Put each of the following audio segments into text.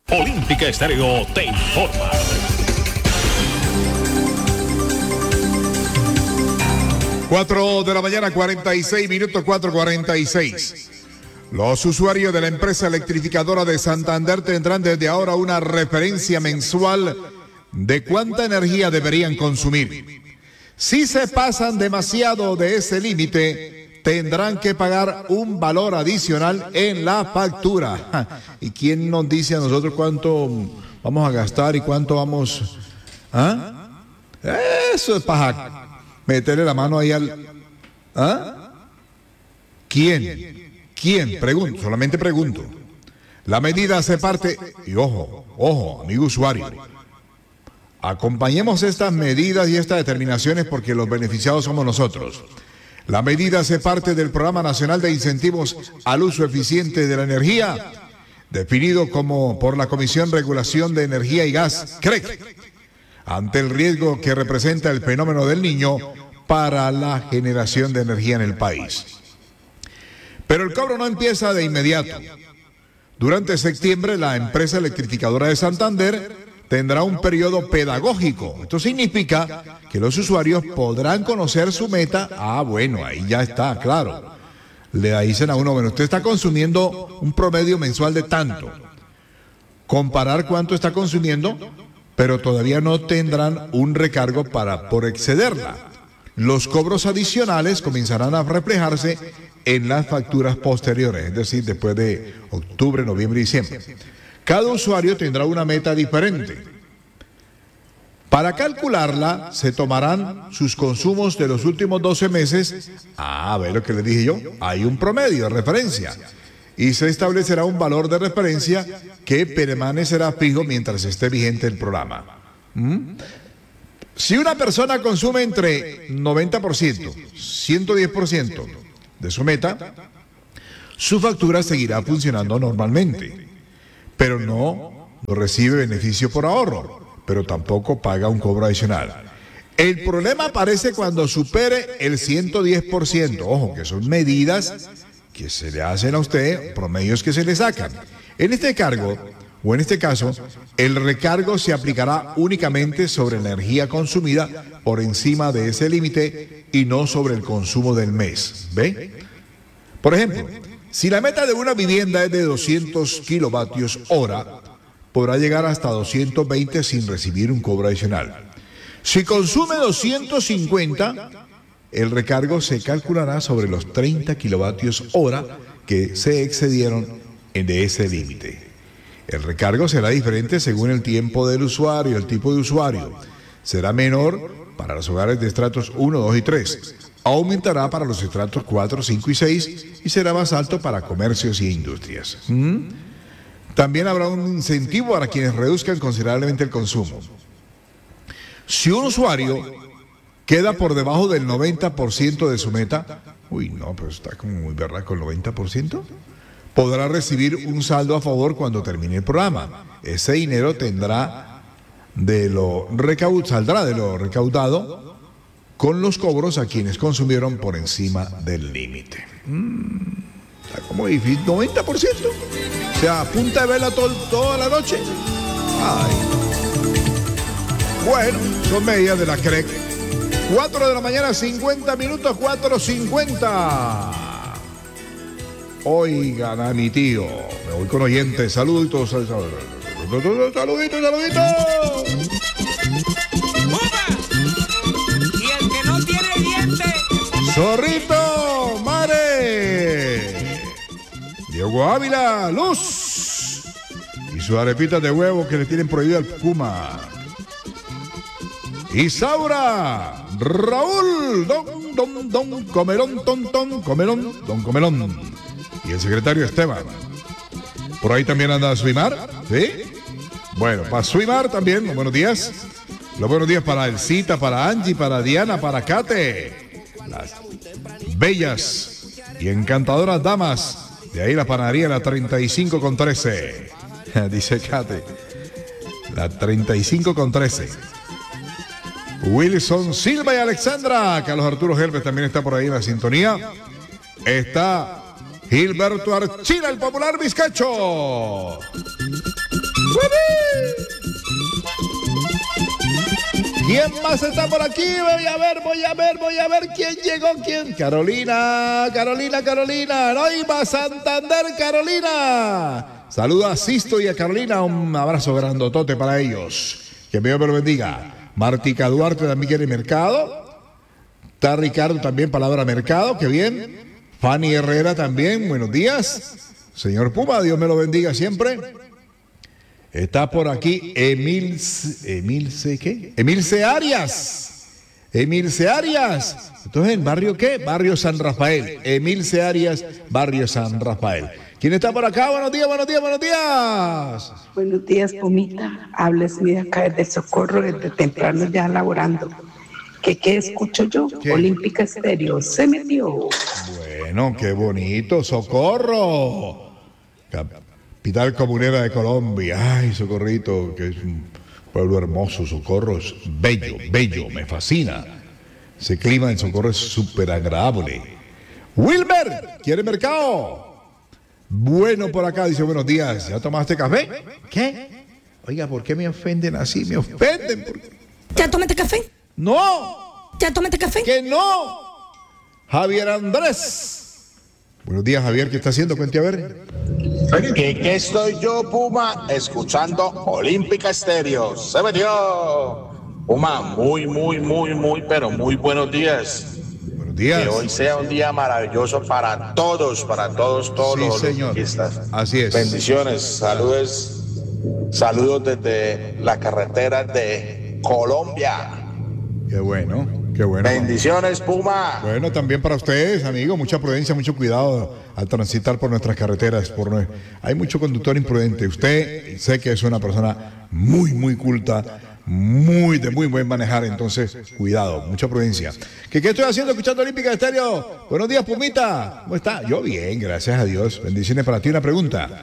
Olímpica Estéreo te informa. 4 de la mañana, 46 minutos, 4:46. Los usuarios de la empresa electrificadora de Santander tendrán desde ahora una referencia mensual de cuánta energía deberían consumir. Si se pasan demasiado de ese límite, tendrán que pagar un valor adicional en la factura. ¿Y quién nos dice a nosotros cuánto vamos a gastar y cuánto vamos? ¿Ah? Eso es paja. Meterle la mano ahí al... ¿Ah? ¿Quién? Pregunto, solamente pregunto. La medida hace parte... Y ojo, amigo usuario. Acompañemos estas medidas y estas determinaciones porque los beneficiados somos nosotros. La medida hace parte del Programa Nacional de Incentivos al Uso Eficiente de la Energía, definido como por la Comisión Regulación de Energía y Gas, CREG, ante el riesgo que representa el fenómeno del Niño para la generación de energía en el país. Pero el cobro no empieza de inmediato. Durante septiembre, la empresa electrificadora de Santander tendrá un periodo pedagógico. Esto significa que los usuarios podrán conocer su meta. Bueno, ahí ya está, claro. Le dicen a uno, bueno, usted está consumiendo un promedio mensual de tanto. Comparar cuánto está consumiendo, pero todavía no tendrán un recargo por excederla. Los cobros adicionales comenzarán a reflejarse en las facturas posteriores, es decir, después de octubre, noviembre y diciembre. Cada usuario tendrá una meta diferente. Para calcularla, se tomarán sus consumos de los últimos 12 meses. A ver lo que les dije yo, hay un promedio de referencia. Y se establecerá un valor de referencia que permanecerá fijo mientras esté vigente el programa. Si una persona consume entre 90%, 110% de su meta, su factura seguirá funcionando normalmente, pero no recibe beneficio por ahorro, pero tampoco paga un cobro adicional. El problema aparece cuando supere el 110%. Ojo, que son medidas que se le hacen a usted, promedios que se le sacan. En este caso, el recargo se aplicará únicamente sobre la energía consumida por encima de ese límite y no sobre el consumo del mes. ¿Ve? Por ejemplo, si la meta de una vivienda es de 200 kilovatios hora, podrá llegar hasta 220 sin recibir un cobro adicional. Si consume 250, el recargo se calculará sobre los 30 kilovatios hora que se excedieron de ese límite. El recargo será diferente según el tiempo del usuario, el tipo de usuario. Será menor para los hogares de estratos 1, 2 y 3. Aumentará para los estratos 4, 5 y 6 y será más alto para comercios y industrias. También habrá un incentivo para quienes reduzcan considerablemente el consumo. Si un usuario queda por debajo del 90% de su meta, pero está como muy berraco el 90%, podrá recibir un saldo a favor cuando termine el programa. Ese dinero saldrá de lo recaudado con los cobros a quienes consumieron por encima del límite. Está como difícil, 90%. O sea, a punta de vela toda la noche. Bueno, son medidas de la CREC. 4 de la mañana, 50 minutos, 4:50. Oigan a mi tío, me voy con oyentes, saluditos. ¡Saluditos! ¡Upa! Y el que no tiene dientes. ¡Zorrito! ¡Mare! Diego Ávila, Luz. Y sus arepitas de huevo que le tienen prohibido al Puma. Isaura, Raúl, don, comelón, comelón, don comelón. Y el secretario Esteban. Por ahí también anda Suimar, ¿sí? Bueno, para Suimar también, los buenos días. Los buenos días para Elcita, para Angie, para Diana, para Kate. Las bellas y encantadoras damas. De ahí la panadería, la 35/13. Dice Kate. La 35/13. Wilson Silva y Alexandra. Carlos Arturo Helves también está por ahí en la sintonía. Está Gilberto Archila, el popular bizcacho. ¡Upa! ¿Quién más está por aquí? Voy a ver quién llegó, quién. Carolina. Noiva, Santander, Carolina. Saluda a Sisto y a Carolina. Un abrazo grandotote para ellos. Que Dios me lo bendiga. Martica Duarte también quiere mercado. Está Ricardo también, palabra mercado. Qué bien. Fanny Herrera también. Buenos días. Señor Puma, Dios me lo bendiga siempre. Está por aquí Emilce Arias. Entonces, ¿en barrio qué? Barrio San Rafael. Emilce Arias, barrio San Rafael. ¿Quién está por acá? Buenos días. Buenos días, Pumita. Habla Esmida acá desde Socorro, desde temprano ya laborando. ¿Qué escucho yo? ¿Qué? Olímpica Estéreo, se metió. Bueno, qué bonito, Socorro. Capital comunera de Colombia. Ay, Socorrito, que es un pueblo hermoso. Socorro es bello, me fascina. Ese clima en Socorro es súper agradable. Wilmer, ¿quiere mercado? Bueno, por acá dice, buenos días. ¿Ya tomaste café? ¿Qué? Oiga, ¿por qué me ofenden así? Me ofenden. ¿Ya tomaste café? ¡No! ¿Ya tomaste café? ¡Que no! Javier Andrés. Buenos días, Javier. ¿Qué está haciendo? Cuente a ver. Que estoy yo, Puma, escuchando Olímpica Estéreo. Se metió. Puma, muy, pero muy buenos días. Buenos días. Que hoy sea un día maravilloso para todos Sí, los señor. olímpicos. Así es. Bendiciones, saludos desde la carretera de Colombia. Qué bueno. Bendiciones, Puma. Bueno, también para ustedes, amigos, mucha prudencia, mucho cuidado al transitar por nuestras carreteras. Hay mucho conductor imprudente. Usted sé que es una persona muy culta, de muy buen manejar, entonces cuidado, mucha prudencia. ¿Qué estoy haciendo escuchando Olímpica Estéreo? Buenos días, Pumita. ¿Cómo está? Yo bien, gracias a Dios. Bendiciones para ti. Una pregunta.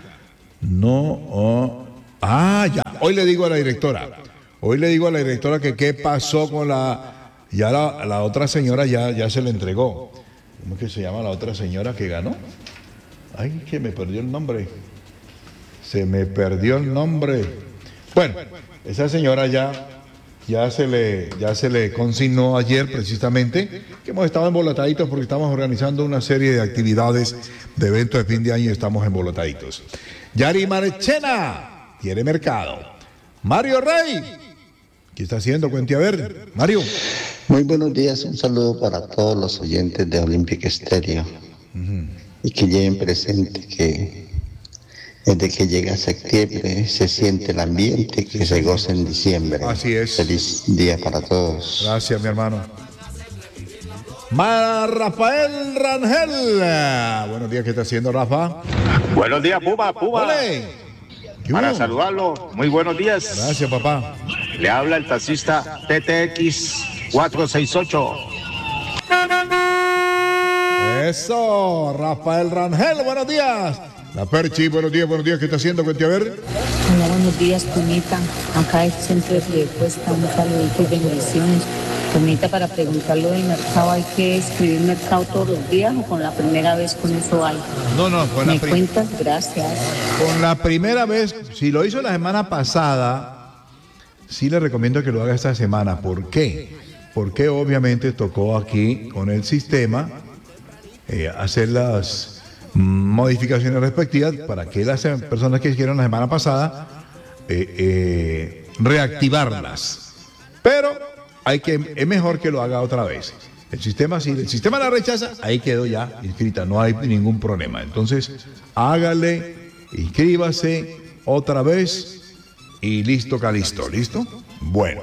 Ya. Hoy le digo a la directora que qué pasó con ya la otra señora ya se le entregó. ¿Cómo es que se llama la otra señora que ganó? Ay, que me perdió el nombre. Se me perdió el nombre. Bueno, esa señora ya se le consignó ayer precisamente, que hemos estado embolataditos porque estamos organizando una serie de actividades de eventos de fin de año y estamos embolataditos. Yari Marchena quiere mercado. Mario Rey, ¿qué está haciendo? Cuente a ver, Mario. Muy buenos días, un saludo para todos los oyentes de Olímpica Estéreo. Y que lleven presente que desde que llega septiembre se siente el ambiente que se goza en diciembre. Así es. Feliz día para todos. Gracias, mi hermano. Rafael Rangel. Buenos días, ¿qué está haciendo, Rafa? Buenos días, Puma. ¡Ole! ¿Qué Para hubo? saludarlo, muy buenos días. Gracias, papá. Le habla el taxista TTX 468. Eso, Rafael Rangel, buenos días. La Perchi, buenos días, ¿qué está haciendo? Cuente a ver. Hola, buenos días, Pumita. Acá es Centro de Piedecuesta, un saludito y bendiciones. Pumita, para preguntarlo del mercado, ¿hay que escribir mercado todos los días o con la primera vez con eso hay? No, con ¿Me cuentas? Gracias. Con la primera vez, si lo hizo la semana pasada, sí le recomiendo que lo haga esta semana. ¿Por qué? Porque obviamente tocó aquí con el sistema hacer las modificaciones respectivas para que las personas que hicieron la semana pasada reactivarlas. Pero es mejor que lo haga otra vez. El sistema, si el sistema la rechaza, ahí quedó ya inscrita, no hay ningún problema. Entonces, hágale, inscríbase otra vez y listo, calisto. ¿Listo? Bueno.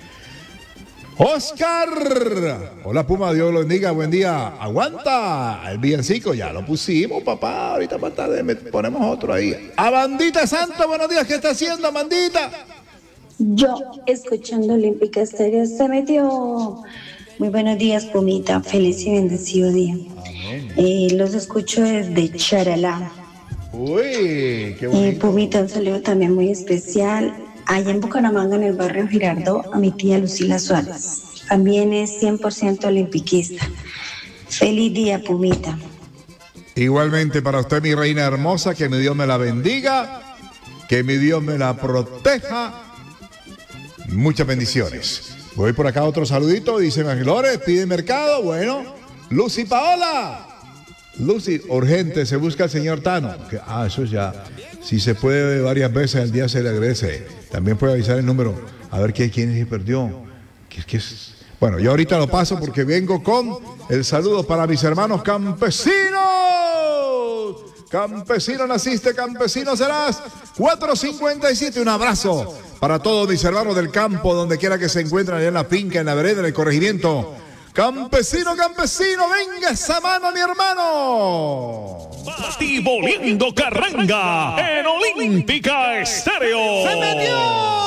Oscar. Hola, Puma, Dios lo bendiga, buen día. Aguanta, el villancico ya lo pusimos, papá. Ahorita más tarde ponemos otro ahí. Amandita Santo, buenos días, ¿qué está haciendo, Amandita? Yo, escuchando Olímpica Estéreo, se metió. Muy buenos días, Pumita. Feliz y bendecido día. Amén. Los escucho desde Charalá. Uy, qué bonito. Pumita, un saludo también muy especial. Allá en Bucaramanga, en el barrio Girardot, a mi tía Lucila Suárez. También es 100% olimpiquista. Feliz día, Pumita. Igualmente para usted, mi reina hermosa, que mi Dios me la bendiga, que mi Dios me la proteja. Muchas bendiciones. Voy por acá otro saludito. Dice Flores, pide mercado. Bueno, Lucy Paola. Lucy, urgente, se busca al señor Tano. Eso ya. Si se puede varias veces al día se le agradece. También puede avisar el número. A ver quién se perdió. Bueno, yo ahorita lo paso porque vengo con el saludo para mis hermanos campesinos. Campesino naciste, campesino serás. 457, un abrazo para todos mis hermanos del campo, donde quiera que se encuentren, allá en la finca, en la vereda, en el corregimiento. Campesino, venga esa mano, mi hermano. Batiboliendo Carranga en Olímpica Estéreo. ¡Se metió!